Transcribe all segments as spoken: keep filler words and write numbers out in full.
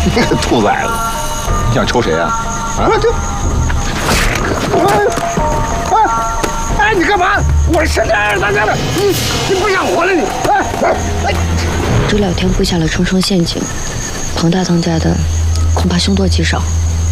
你个兔崽子，你想抽谁啊？啊，这，哎，哎，你干嘛？我是深圳大家的，你你不想活了你？哎哎哎！ 周老天布下了重重陷阱，庞大当家的恐怕凶多吉少。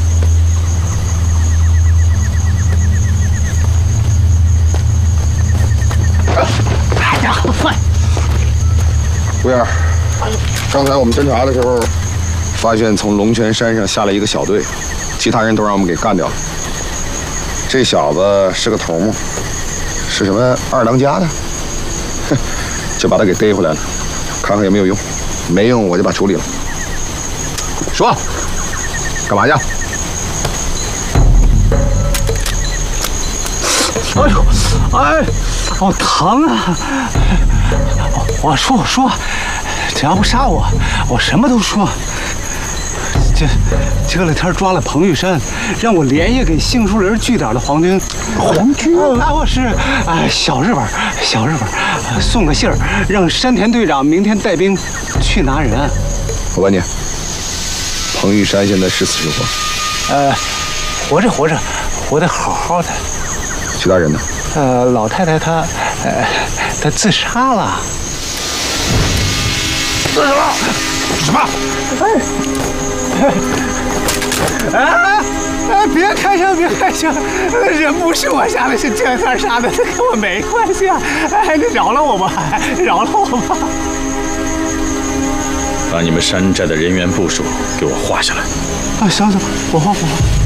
哎呀，快！吴燕，刚才我们侦查的时候，发现从龙泉山上下来一个小队，其他人都让我们给干掉了。这小子是个头目，是什么二当家的，哼，就把他给逮回来了，看看有没有用。没用我就把他处理了。说，干嘛去？ 哎呦，哎，好疼啊！我说我说，只要不杀我，我什么都说。这这两天抓了彭玉山，让我连夜给杏树林据点的皇军，皇军啊，我是哎小日本小日本送个信儿，让山田队长明天带兵去拿人。 我问你，彭玉山现在是死是活？ 呃，活着活着，活得好好的。 其他人呢？ 呃，老太太她呃她自杀了。 自杀了？什么？ 哎！哎哎！别开枪！别开枪！人不是我杀的，是这天杀的，这跟我没关系啊！哎，你饶了我吧，饶了我吧！ 把你们山寨的人员部署给我画下来。 啊，行行，我画我画。